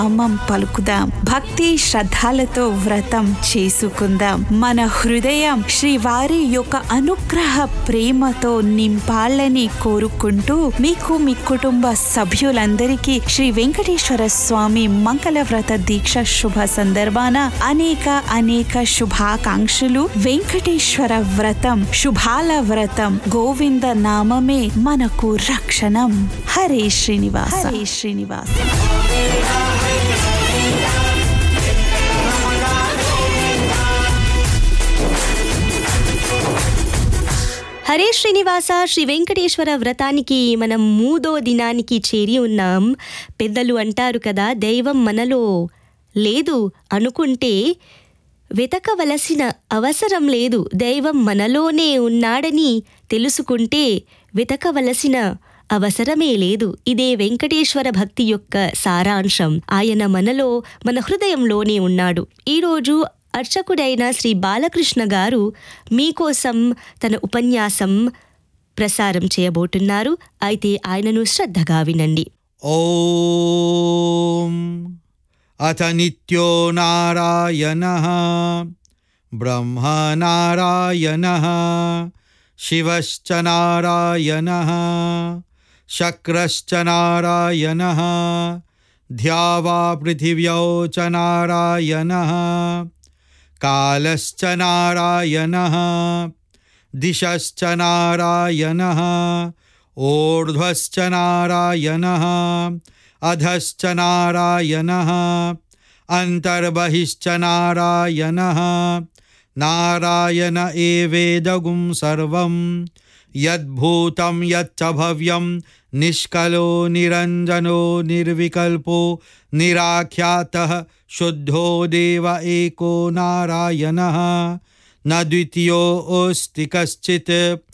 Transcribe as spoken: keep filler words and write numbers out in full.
నామం పలుకుదాం, భక్తి శ్రద్ధలతో వ్రతం చేసుకుందాం. మన హృదయం శ్రీవారి యొక్క అనుగ్రహ ప్రేమతో నింపాలని కోరుకుంటూ మీకు మీ కుటుంబ సభ్యులందరికీ శ్రీ వెంకటేశ్వర స్వామి మంగళ వ్రత దీక్ష శుభ సందర్భాన అనేక అనేక శుభాకాంక్షలు. వెంకటేశ్వర వ్రతం శుభాల వ్రతం, గోవింద నామమే మనకు రక్షణం. హరే శ్రీనివాస, హరే శ్రీనివాస. హరే శ్రీనివాస. శ్రీ వెంకటేశ్వర వ్రతానికి మనం మూడో దినానికి చేరి ఉన్నాం. పెద్దలు అంటారు కదా, దైవం మనలో లేదు అనుకుంటే వెతకవలసిన అవసరం లేదు, దైవం మనలోనే ఉన్నాడని తెలుసుకుంటే వెతకవలసిన అవసరమే లేదు. ఇదే వెంకటేశ్వర భక్తి యొక్క సారాంశం. ఆయన మనలో, మన హృదయంలోనే ఉన్నాడు. ఈరోజు అర్చకుడైన శ్రీ బాలకృష్ణ గారు మీకోసం తన ఉపన్యాసం ప్రసారం చేయబోతున్నారు. అయితే ఆయనను శ్రద్ధగా వినండి. ఓం అథ నిత్యో నారాయణః బ్రహ్మ నారాయణః శివశ్చ నారాయణః శక్రశ్చ నారాయణః ధ్యావా పృథివ్యౌ చ నారాయణః కాలశ్చ నారాయణః దిశశ్చ నారాయణః ఊర్ధ్వశ్చ నారాయణః అధశ్చ నారాయణః అంతర్బహిశ్చ నారాయణః నారాయణ ఏవేదగుం సర్వం యద్భూతం యచ్చ భవ్యం నిష్కలో నిరంజనో నిర్వికల్పో నిరాఖ్యాతః శుద్ధో దేవ ఏకో నారాయణః న ద్వితీయోऽస్తి కశ్చిత్